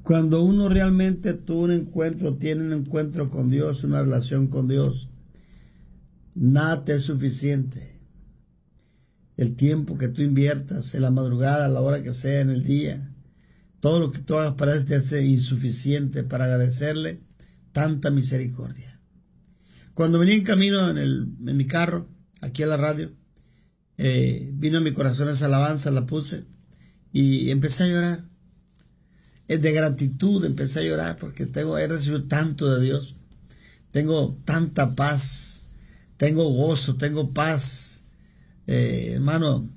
Cuando uno realmente tuvo un encuentro, tiene un encuentro con Dios, una relación con Dios, nada te es suficiente. El tiempo que tú inviertas, en la madrugada, a la hora que sea, en el día, todo lo que tú hagas parece insuficiente para agradecerle tanta misericordia. Cuando venía en camino en mi carro, aquí a la radio, vino a mi corazón esa alabanza, la puse y empecé a llorar. De gratitud empecé a llorar porque he recibido tanto de Dios. Tengo tanta paz, tengo gozo, tengo paz. Hermano,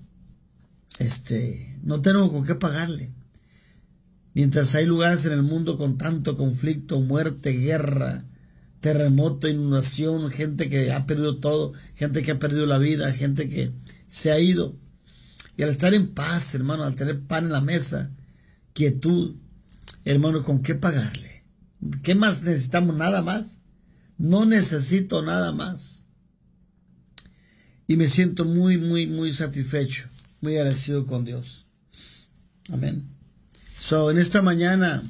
no tengo con qué pagarle. Mientras hay lugares en el mundo con tanto conflicto, muerte, guerra, terremoto, inundación, gente que ha perdido todo, gente que ha perdido la vida, gente que se ha ido. Y al estar en paz, hermano, al tener pan en la mesa, quietud, hermano, ¿con qué pagarle? ¿Qué más necesitamos? Nada más. No necesito nada más. Y me siento muy, muy, muy satisfecho, muy agradecido con Dios. Amén. En esta mañana,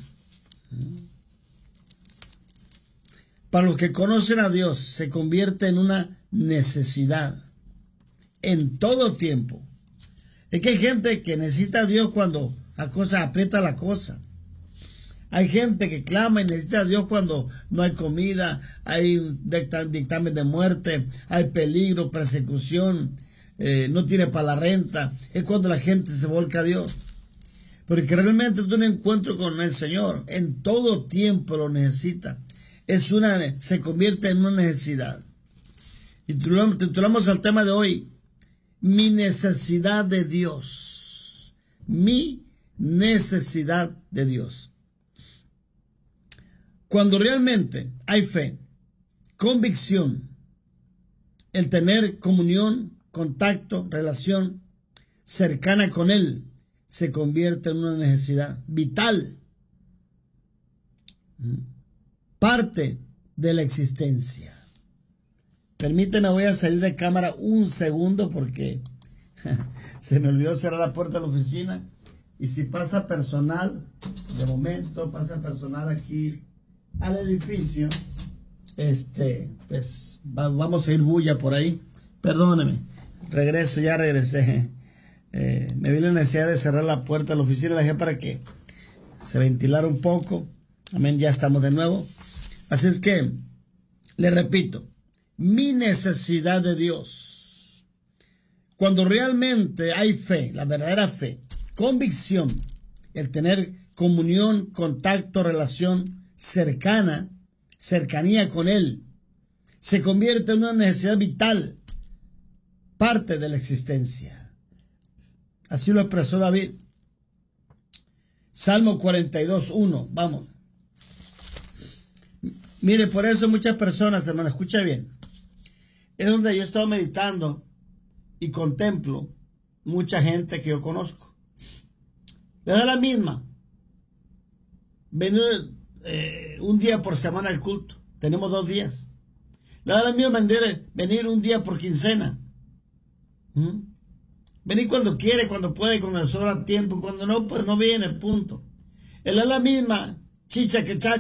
para los que conocen a Dios, se convierte en una necesidad en todo tiempo. Es que hay gente que necesita a Dios cuando la cosa aprieta la cosa. Hay gente que clama y necesita a Dios cuando no hay comida, hay un dictamen de muerte, hay peligro, persecución, no tiene para la renta. Es cuando la gente se volca a Dios. Porque realmente tú un encuentro con el Señor, en todo tiempo lo necesita. Se convierte en una necesidad. Y titulamos al tema de hoy, mi necesidad de Dios. Mi necesidad de Dios. Cuando realmente hay fe, convicción, el tener comunión, contacto, relación cercana con Él, se convierte en una necesidad vital, parte de la existencia. Permíteme, voy a salir de cámara un segundo porque se me olvidó cerrar la puerta de la oficina. Y si pasa personal, de momento pasa personal aquí al edificio, pues vamos a ir bulla por ahí. Perdóneme, ya regresé. Me vi la necesidad de cerrar la puerta de la oficina, la dejé para que se ventilara un poco. Amén, ya estamos de nuevo. Así es que, le repito, mi necesidad de Dios. Cuando realmente hay fe, la verdadera fe, convicción, el tener comunión, contacto, relación cercanía con Él, se convierte en una necesidad vital, parte de la existencia. Así lo expresó David. Salmo 42:1. Vamos. Mire, por eso muchas personas, hermano, escucha bien. Es donde yo he estado meditando y contemplo mucha gente que yo conozco. Le da la misma. Venir un día por semana al culto. Tenemos 2 días. Le da la misma venir un día por quincena. Venir cuando quiere, cuando puede, cuando le sobra tiempo. Cuando no, pues no viene, punto. Le da la misma chicha que chacha.